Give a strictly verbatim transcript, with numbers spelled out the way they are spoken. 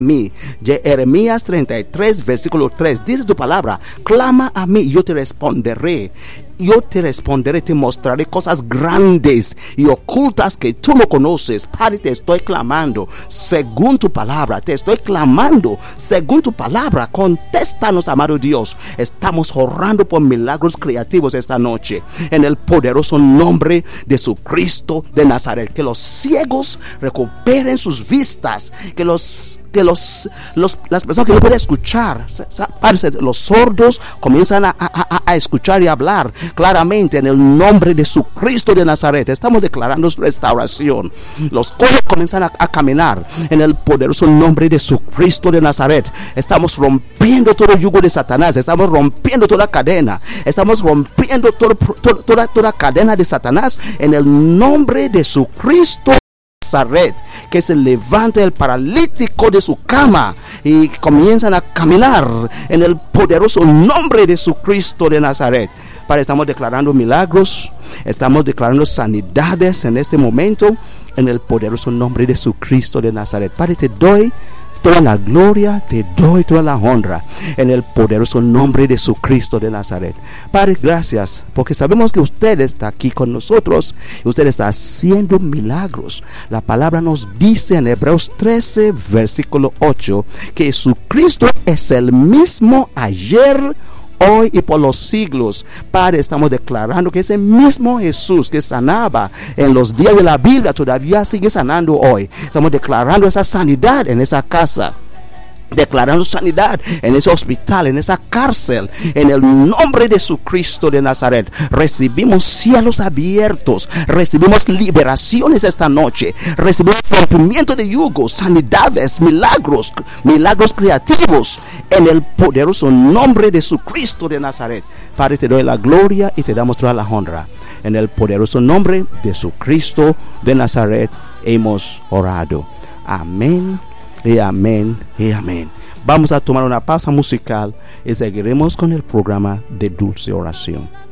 mí. Jeremías treinta y tres versículo tres dice tu palabra: clama a mí y yo te responderé. Yo te responderé, te mostraré cosas grandes y ocultas que tú no conoces. Padre, te estoy clamando según tu palabra. Te estoy clamando según tu palabra. Contéstanos, amado Dios. Estamos orando por milagros creativos esta noche, en el poderoso nombre de Jesucristo de Nazaret. Que los ciegos recuperen sus vistas. Que los que los, los las personas que no pueden escuchar, parece, los sordos comienzan a, a, a escuchar y hablar claramente en el nombre de Jesucristo de Nazaret. Estamos declarando restauración. Los cojos comienzan a, a caminar en el poderoso nombre de Jesucristo de Nazaret. Estamos rompiendo todo yugo de Satanás. Estamos rompiendo toda cadena. Estamos rompiendo todo, todo, toda, toda cadena de Satanás en el nombre de Jesucristo Nazaret. Que se levante el paralítico de su cama y comienzan a caminar en el poderoso nombre de Jesucristo de Nazaret. Padre, estamos declarando milagros, estamos declarando sanidades en este momento en el poderoso nombre de Jesucristo de Nazaret. Padre, te doy toda la gloria, te doy toda la honra en el poderoso nombre de Jesucristo de Nazaret. Padre, gracias, porque sabemos que usted está aquí con nosotros y usted está haciendo milagros. La palabra nos dice en Hebreos trece versículo ocho que Jesucristo es el mismo ayer, hoy y por los siglos. Padre, estamos declarando que ese mismo Jesús que sanaba en los días de la Biblia todavía sigue sanando hoy. Estamos declarando esa sanidad en esa casa, declarando sanidad en ese hospital, en esa cárcel, en el nombre de Jesucristo de Nazaret. Recibimos cielos abiertos, recibimos liberaciones esta noche, recibimos rompimiento de yugos, sanidades, milagros, milagros creativos en el poderoso nombre de Jesucristo de Nazaret. Padre, te doy la gloria y te damos toda la honra. En el poderoso nombre de Jesucristo de Nazaret hemos orado. Amén. Y amén, y amén. Vamos a tomar una pausa musical y seguiremos con el programa de Dulce Oración.